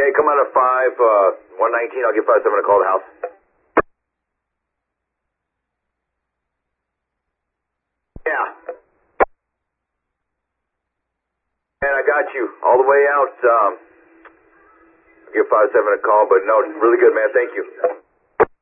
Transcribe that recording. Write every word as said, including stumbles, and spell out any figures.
Hey, come out at five, uh, one nineteen. I'll give five seven a call to the house. Yeah. Man, I got you all the way out. Um, I'll give five seven a call, but no, really good, man. Thank you.